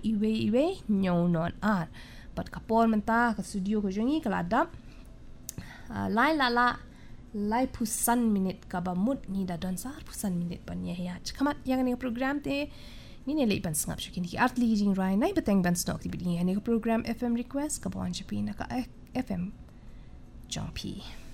iwe nyaw non ar pat kapol menta ka studio ko jongi kaladap lai lala lai pusan minit ka bamut ni da don sar pusan minit pan ya kamat yang ni program te ni ne lei ban sngap shukin ki art li jing rai nai beteng ban stok ti bi ni program FM request ka bon chapi na ka FM jongpi